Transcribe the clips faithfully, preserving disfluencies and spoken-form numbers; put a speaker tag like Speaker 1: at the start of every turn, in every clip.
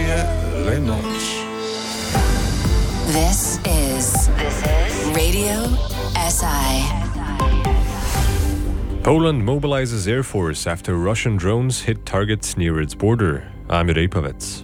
Speaker 1: Maria Reynolds.
Speaker 2: This is this is Radio S I.
Speaker 3: Poland mobilizes air force after Russian drones hit targets near its border. I'm Repovets.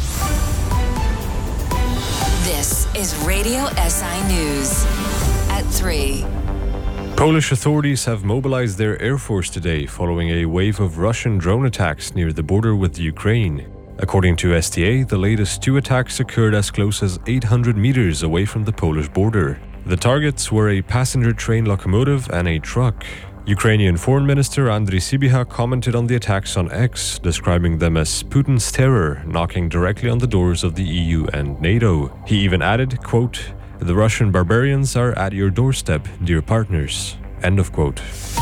Speaker 2: This is Radio S I News at three.
Speaker 3: Polish authorities have mobilized their air force today following a wave of Russian drone attacks near the border with Ukraine. According to S T A, the latest two attacks occurred as close as eight hundred meters away from the Polish border. The targets were a passenger train locomotive and a truck. Ukrainian Foreign Minister Andriy Sybiha commented on the attacks on X, describing them as Putin's terror, knocking directly on the doors of the E U and NATO. He even added, quote, "The Russian barbarians are at your doorstep, dear partners." End of quote.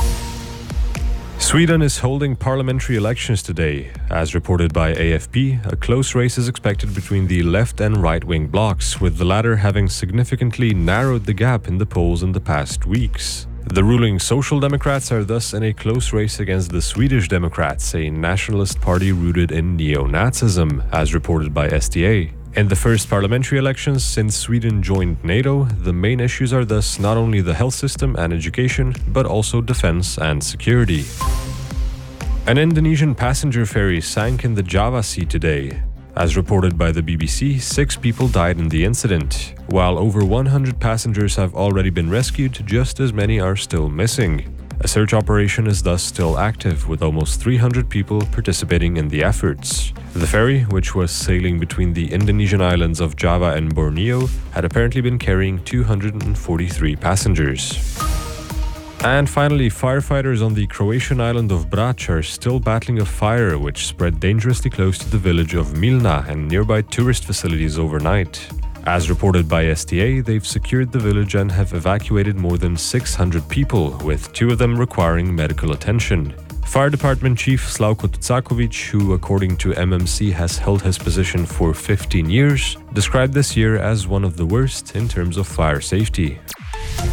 Speaker 3: Sweden is holding parliamentary elections today. As reported by A F P, a close race is expected between the left and right-wing blocs, with the latter having significantly narrowed the gap in the polls in the past weeks. The ruling Social Democrats are thus in a close race against the Swedish Democrats, a nationalist party rooted in neo-Nazism, as reported by S T A. In the first parliamentary elections since Sweden joined NATO, the main issues are thus not only the health system and education, but also defense and security. An Indonesian passenger ferry sank in the Java Sea today. As reported by the B B C, six people died in the incident. While over one hundred passengers have already been rescued, just as many are still missing. A search operation is thus still active, with almost three hundred people participating in the efforts. The ferry, which was sailing between the Indonesian islands of Java and Borneo, had apparently been carrying two hundred forty-three passengers. And finally, firefighters on the Croatian island of Brač are still battling a fire which spread dangerously close to the village of Milna and nearby tourist facilities overnight. As reported by S T A, they've secured the village and have evacuated more than six hundred people, with two of them requiring medical attention. Fire Department Chief Slavko Tucakovic, who according to M M C has held his position for fifteen years, described this year as one of the worst in terms of fire safety.